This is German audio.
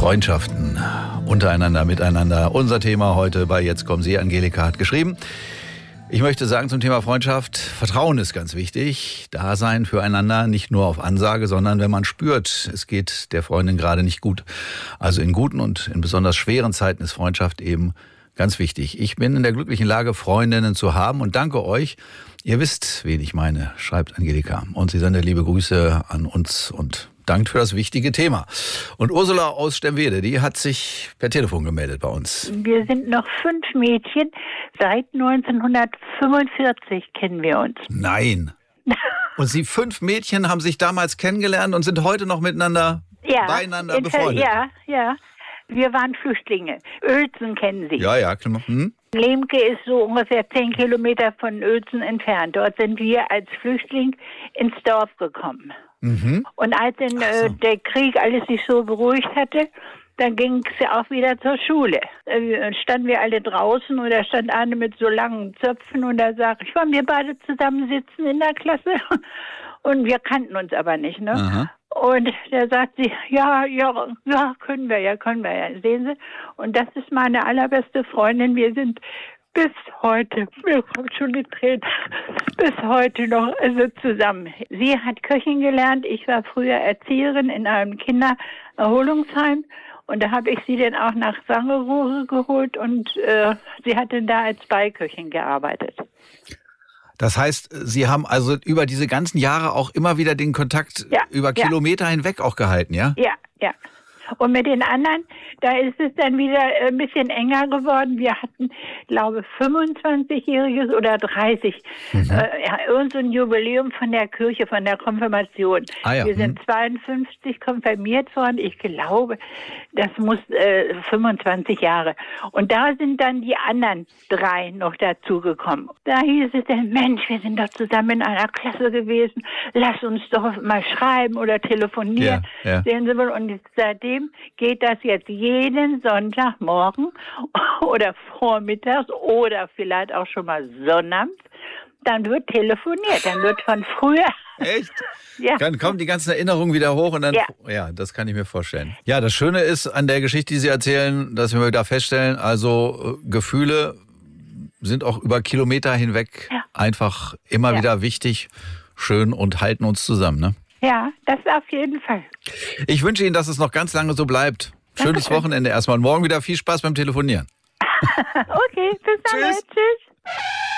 Freundschaften untereinander, miteinander. Unser Thema heute bei Jetzt kommen Sie. Angelika hat geschrieben. Ich möchte sagen zum Thema Freundschaft, Vertrauen ist ganz wichtig. Dasein füreinander, nicht nur auf Ansage, sondern wenn man spürt, es geht der Freundin gerade nicht gut. Also in guten und in besonders schweren Zeiten ist Freundschaft eben ganz wichtig. Ich bin in der glücklichen Lage, Freundinnen zu haben und danke euch. Ihr wisst, wen ich meine, schreibt Angelika. Und sie sendet liebe Grüße an uns und dankt für das wichtige Thema. Und Ursula aus Stemwede, die hat sich per Telefon gemeldet bei uns. Wir sind noch 5 Mädchen. Seit 1945 kennen wir uns. Nein. Und Sie 5 Mädchen haben sich damals kennengelernt und sind heute noch beieinander befreundet? Ja. Wir waren Flüchtlinge. Uelzen kennen Sie. Ja, klar. Lemke ist so ungefähr 10 Kilometer von Uelzen entfernt. Dort sind wir als Flüchtling ins Dorf gekommen. Mhm. Und als der Krieg alles sich so beruhigt hatte, dann ging es ja auch wieder zur Schule. Standen wir alle draußen und da stand eine mit so langen Zöpfen und da sag ich, wollen wir beide zusammen sitzen in der Klasse? Und wir kannten uns aber nicht, ne? Aha. Und da sagt sie, ja, können wir ja. Sehen Sie? Und das ist meine allerbeste Freundin. Wir sind bis heute, mir kommt schon die Tränen, bis heute noch zusammen. Sie hat Köchin gelernt. Ich war früher Erzieherin in einem Kindererholungsheim. Und da habe ich sie dann auch nach Sangerooge geholt und sie hat dann da als Beiköchin gearbeitet. Das heißt, Sie haben also über diese ganzen Jahre auch immer wieder den Kontakt über Kilometer hinweg auch gehalten, ja? Ja. Und mit den anderen, da ist es dann wieder ein bisschen enger geworden. Wir hatten, glaube ich, 25-jähriges oder 30. Irgend so ein Jubiläum von der Kirche, von der Konfirmation. Wir sind 52 konfirmiert worden. Ich glaube, das muss 25 Jahre. Und da sind dann die anderen 3 noch dazugekommen. Da hieß es dann, Mensch, wir sind doch zusammen in einer Klasse gewesen. Lass uns doch mal schreiben oder telefonieren. Ja. Sehen Sie wohl. Und seitdem geht das jetzt jeden Sonntagmorgen oder vormittags oder vielleicht auch schon mal sonnabends. Dann wird telefoniert, dann wird von früher... Echt? Ja. Dann kommen die ganzen Erinnerungen wieder hoch und dann... Ja, das kann ich mir vorstellen. Ja, das Schöne ist an der Geschichte, die Sie erzählen, dass wir da feststellen, also Gefühle sind auch über Kilometer hinweg einfach immer wieder wichtig, schön und halten uns zusammen, ne? Ja, das auf jeden Fall. Ich wünsche Ihnen, dass es noch ganz lange so bleibt. Schönes Wochenende erstmal und morgen wieder viel Spaß beim Telefonieren. Okay, bis dann. Tschüss.